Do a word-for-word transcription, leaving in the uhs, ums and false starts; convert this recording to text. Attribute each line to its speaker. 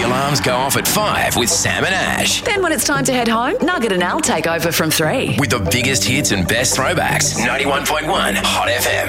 Speaker 1: alarms go off at five with Sam and Ash.
Speaker 2: Then when it's time to head home, Nugget and Al take over from three.
Speaker 1: With the biggest hits and best throwbacks. ninety-one point one Hot F M.